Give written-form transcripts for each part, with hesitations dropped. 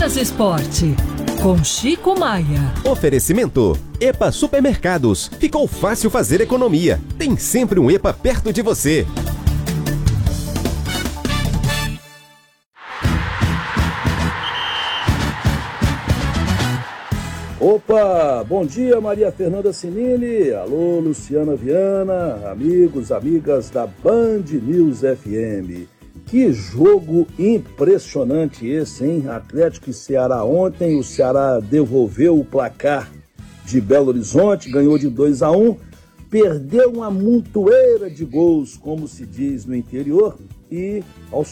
Minas Esporte, com Chico Maia. Oferecimento: EPA Supermercados. Ficou fácil fazer economia. Tem sempre um EPA perto de você. Opa, bom dia Maria Fernanda Sinini, alô Luciana Viana, amigos, amigas da Band News FM. Que jogo impressionante esse, hein? Atlético e Ceará ontem, o Ceará devolveu o placar de Belo Horizonte, ganhou de 2-1, perdeu uma montoeira de gols, como se diz no interior, e aos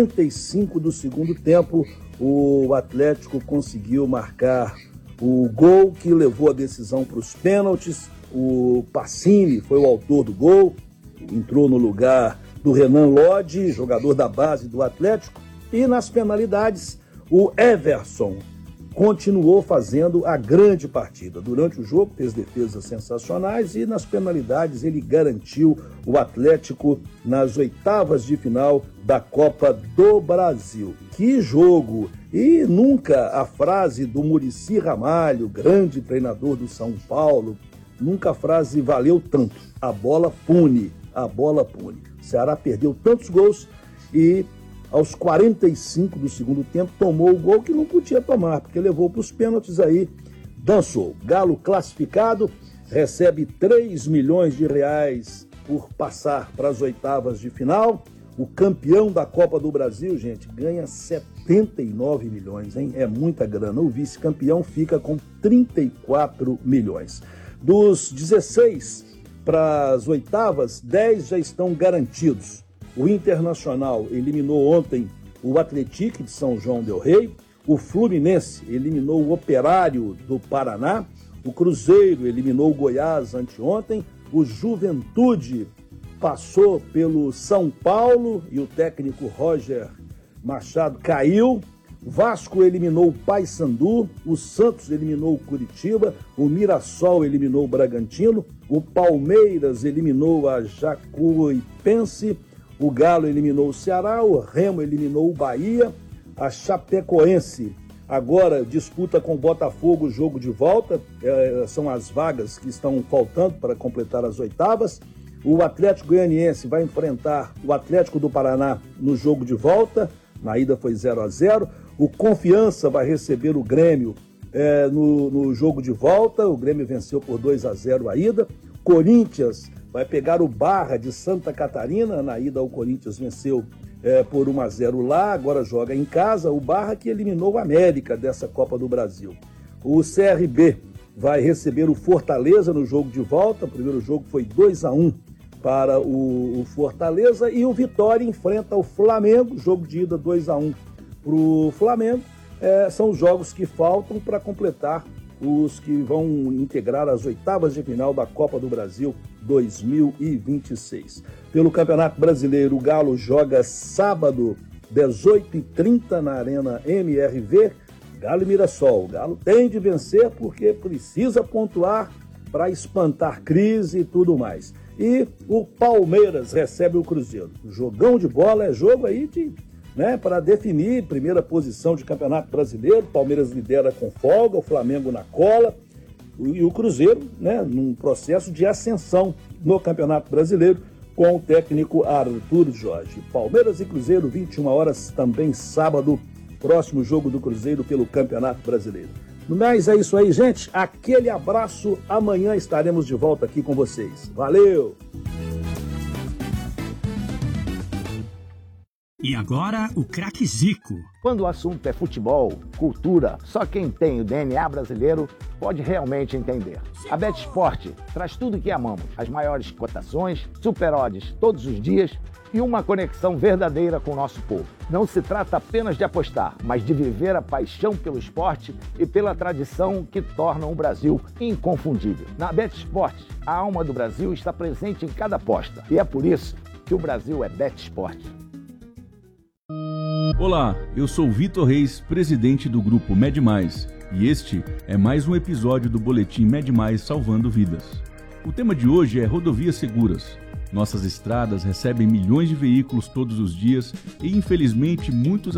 45 do segundo tempo o Atlético conseguiu marcar o gol que levou a decisão para os pênaltis. O Pacini foi o autor do gol, entrou no lugar do Renan Lodge, jogador da base do Atlético, e nas penalidades o Everson continuou fazendo a grande partida. Durante o jogo fez defesas sensacionais e nas penalidades ele garantiu o Atlético nas oitavas de final da Copa do Brasil. Que jogo! E nunca a frase do Muricy Ramalho, grande treinador do São Paulo, nunca a frase valeu tanto. A bola pune, a bola pune. O Ceará perdeu tantos gols e aos 45 do segundo tempo tomou o gol que não podia tomar, porque levou para os pênaltis aí, dançou. Galo classificado, recebe 3 milhões de reais por passar para as oitavas de final. O campeão da Copa do Brasil, gente, ganha 79 milhões, hein? É muita grana. O vice-campeão fica com 34 milhões. Dos 16 para as oitavas, 10 já estão garantidos. O Internacional eliminou ontem o Atlético de São João del Rei. O Fluminense eliminou o Operário do Paraná. O Cruzeiro eliminou o Goiás anteontem. O Juventude passou pelo São Paulo e o técnico Roger Machado caiu. Vasco eliminou o Paysandu, o Santos eliminou o Curitiba, o Mirassol eliminou o Bragantino, o Palmeiras eliminou a Jacuipense, o Galo eliminou o Ceará, o Remo eliminou o Bahia, a Chapecoense agora disputa com o Botafogo o jogo de volta, são as vagas que estão faltando para completar as oitavas. O Atlético Goianiense vai enfrentar o Atlético do Paraná no jogo de volta, na ida foi 0-0. O Confiança vai receber o Grêmio no jogo de volta, o Grêmio venceu por 2-0 a ida. Corinthians vai pegar o Barra de Santa Catarina, na ida o Corinthians venceu por 1-0 lá, agora joga em casa. O Barra que eliminou o América dessa Copa do Brasil. O CRB vai receber o Fortaleza no jogo de volta, o primeiro jogo foi 2-1 para o Fortaleza, e o Vitória enfrenta o Flamengo, jogo de ida 2-1 para o Flamengo. São os jogos que faltam para completar os que vão integrar as oitavas de final da Copa do Brasil 2026. Pelo Campeonato Brasileiro, o Galo joga sábado, 18h30, na Arena MRV, Galo e Mirassol. O Galo tem de vencer porque precisa pontuar para espantar crise e tudo mais. E o Palmeiras recebe o Cruzeiro. Jogão de bola, é jogo aí para definir primeira posição de Campeonato Brasileiro. O Palmeiras lidera com folga, o Flamengo na cola e o Cruzeiro, num processo de ascensão no Campeonato Brasileiro com o técnico Arthur Jorge. Palmeiras e Cruzeiro, 21 horas, também sábado, próximo jogo do Cruzeiro pelo Campeonato Brasileiro. No mais, é isso aí, gente. Aquele abraço. Amanhã estaremos de volta aqui com vocês. Valeu! E agora, o craque Zico. Quando o assunto é futebol, cultura, só quem tem o DNA brasileiro pode realmente entender. A BetSport traz tudo o que amamos. As maiores cotações, super odds todos os dias e uma conexão verdadeira com o nosso povo. Não se trata apenas de apostar, mas de viver a paixão pelo esporte e pela tradição que tornam o Brasil inconfundível. Na BetSport, a alma do Brasil está presente em cada aposta. E é por isso que o Brasil é BetSport. Olá, eu sou Vitor Reis, presidente do grupo Med Mais, e este é mais um episódio do Boletim Med Mais Salvando Vidas. O tema de hoje é rodovias seguras. Nossas estradas recebem milhões de veículos todos os dias e, infelizmente, muitos